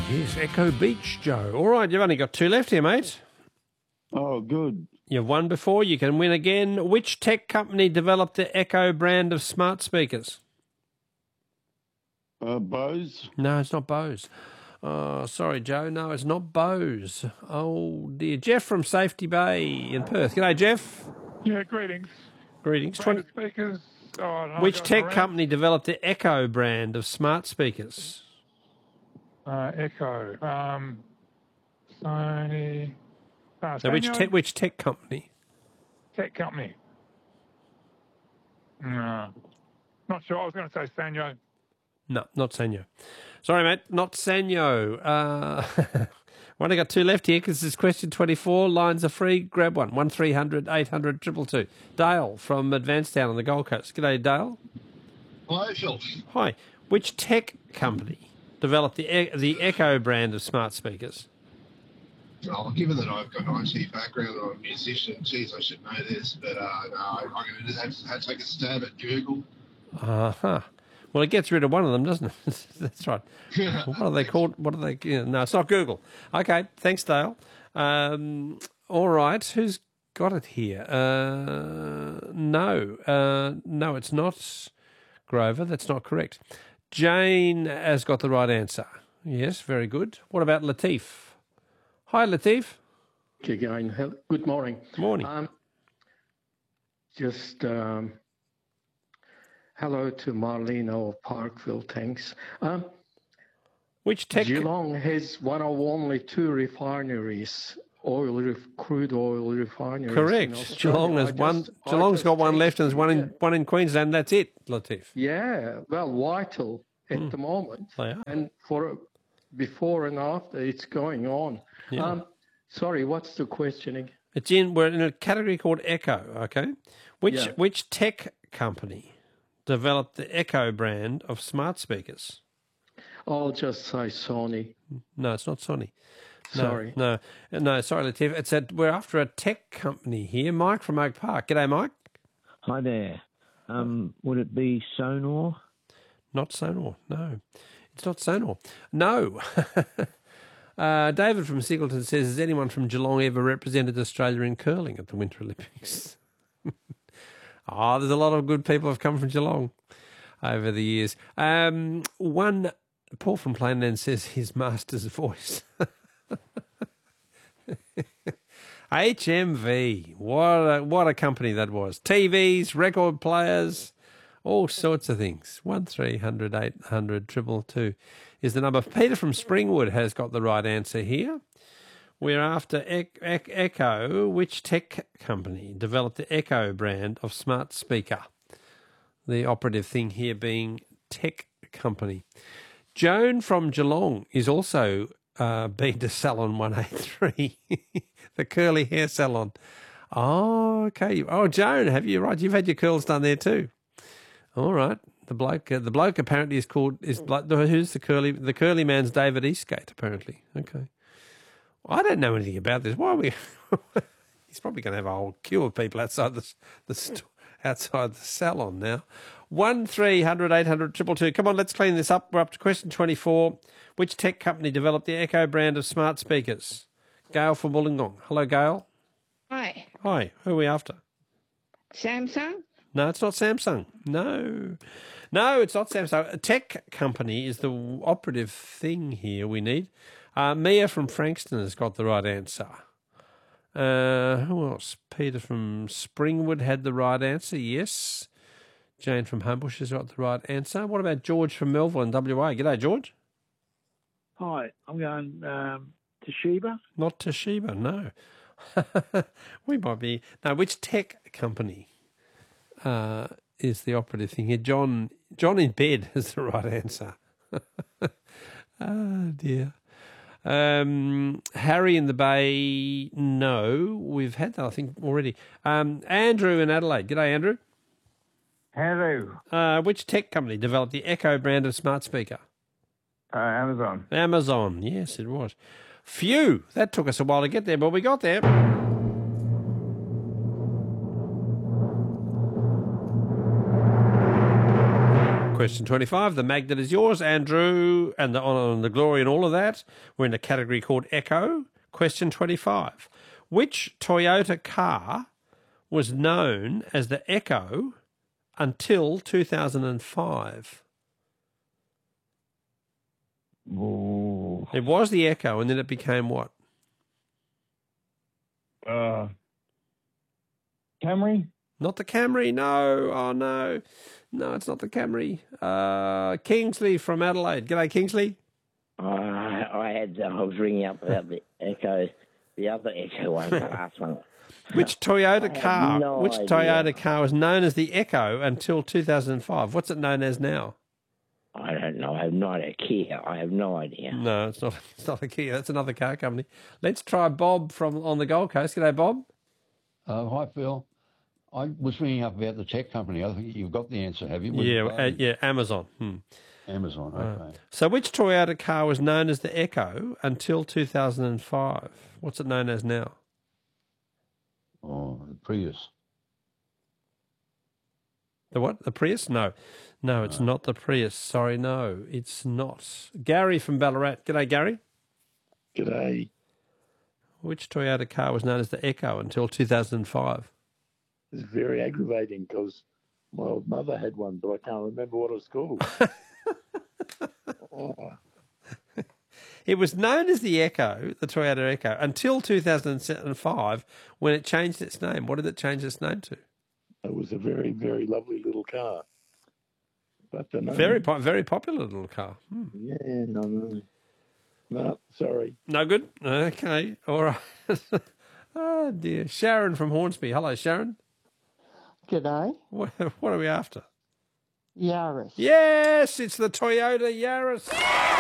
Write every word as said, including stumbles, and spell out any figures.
Here's Echo Beach, Joe. All right, you've only got two left here, mate. Oh, good. You've won before, you can win again. Which tech company developed the Echo brand of smart speakers? Uh, Bose? No, it's not Bose. Oh, sorry, Joe. No, it's not Bose. Oh, dear. Jeff from Safety Bay in Perth. G'day, Jeff. Yeah, greetings. Greetings. Brand twenty of speakers. Oh, no, Which going tech around. company developed the Echo brand of smart speakers? Uh, Echo. Um, Sony. Uh, So which Sanyo? tech, which tech company? Tech company. No. Not sure. I was going to say Sanyo. No, not Sanyo. Sorry, mate, not Sanyo. Uh, I've only got two left here because it's question twenty-four. Lines are free. Grab one. one three hundred eight hundred two two two. Dale from Advancetown on the Gold Coast. G'day, Dale. Hello, Phil. Hi. Which tech company developed the e- the Echo brand of smart speakers? Well, given that I've got an I T background and I'm a musician, geez, I should know this, but uh, no, I'm going to just have to, have to take a stab at Google. Uh-huh. Well, it gets rid of one of them, doesn't it? That's right. What are they called? What are they? Yeah, no, it's not Google. Okay, thanks, Dale. Um, all right, who's got it here? Uh, no, uh, no, it's not Grover. That's not correct. Jane has got the right answer. Yes, very good. What about Latif? Hi, Latif. Again, hel- good morning. Morning. Um, just um, hello to Marlene of Parkville, thanks. Um, Which tech? Geelong has one of only two refineries, oil, ref- crude oil refineries. Correct. in Australia. Geelong has I one. just- I Geelong's just got one checked. left, and there's one in Yeah. one in Queensland. That's it, Latif. Yeah, well, vital at Hmm. the moment, They are. and for before and after, it's going on. Yeah. Um, sorry, what's the questioning? It's in. We're in a category called Echo. Okay. Which Yeah. which tech company developed the Echo brand of smart speakers? I'll just say Sony. No, it's not Sony. No, Sorry. No, no. Sorry, Latif. It's a, we're after a tech company here. Mike from Oak Park. G'day, Mike. Hi there. Um, would it be Sonor? Not Sonor. No, it's not Sonor. No. uh, David from Singleton says, has anyone from Geelong ever represented Australia in curling at the Winter Olympics? Oh, there's a lot of good people have come from Geelong over the years. Um, one, Paul from Plainland says his master's voice. H M V, what a, what a company that was. T Vs, record players, all sorts of things. one three hundred eight hundred two two two is the number. Peter from Springwood has got the right answer here. We're after e- e- Echo. Which tech company developed the Echo brand of smart speaker? The operative thing here being tech company. Joan from Geelong is also uh, been to Salon one eighty-three, the curly hair salon. Oh, okay. Oh, Joan, have you right? You've had your curls done there too. All right. The bloke, uh, the bloke apparently is called is who's the curly the curly man's David Eastgate apparently. Okay. I don't know anything about this. Why are we? He's probably going to have a whole queue of people outside the the st- outside the salon now. One three hundred eight hundred triple two. Come on, let's clean this up. We're up to question twenty-four. Which tech company developed the Echo brand of smart speakers? Gail from Wollongong. Hello, Gail. Hi, Hi. Who are we after? Samsung? No, it's not Samsung. No. No, it's not Samsung. A tech company is the operative thing here we need. Uh, Mia from Frankston has got the right answer. Uh, who else? Peter from Springwood had the right answer, yes. Jane from Homebush has got the right answer. What about George from Melville in W A? G'day, George. Hi, I'm going um, Toshiba. Not Toshiba, no. We might be... No, which tech company uh, is the operative thing here? John John in bed is the right answer. Oh, dear. Um, Harry in the Bay, no. We've had that, I think, already. Um, Andrew in Adelaide. G'day, Andrew. Hello. Uh, which tech company developed the Echo brand of smart speaker? Uh, Amazon. Amazon, yes, it was. Phew, that took us a while to get there, but we got there. Question twenty-five. The magnet is yours, Andrew, and the honour and the glory and all of that. We're in a category called Echo. Question twenty-five. Which Toyota car was known as the Echo until two thousand five? Ooh. It was the Echo, and then it became what? Uh, Camry? Not the Camry, no. Oh, no. No, it's not the Camry. Uh, Kingsley from Adelaide. G'day, Kingsley. Uh, I had. I was ringing up about the Echo, the other Echo one, the last one. Which Toyota I car? have no which idea. Toyota car was known as the Echo until two thousand five? What's it known as now? I don't know. I have no idea. Kia. I have no idea. No, it's not. It's not a Kia. That's another car company. Let's try Bob from on the Gold Coast. G'day, Bob. Uh, hi, Phil. I was ringing up about the tech company. I think you've got the answer, have you? Yeah, uh, yeah, Amazon. Hmm. Amazon, okay. Uh, so which Toyota car was known as the Echo until two thousand five? What's it known as now? Oh, the Prius. The what? The Prius? No. No, it's not the Prius. Sorry, no, it's not. Gary from Ballarat. G'day, Gary. G'day. Which Toyota car was known as the Echo until two thousand five? It's very aggravating because my old mother had one, but I can't remember what it was called. Oh. It was known as the Echo, the Toyota Echo, until two thousand five when it changed its name. What did it change its name to? It was a very, very lovely little car. But the name, Very, po- very popular little car. Hmm. yeah, no, no. No, sorry. No good? Okay, all right. Oh, dear. Sharon from Hornsby. Hello, Sharon. G'day. What, what are we after? Yaris. Yes, it's the Toyota Yaris.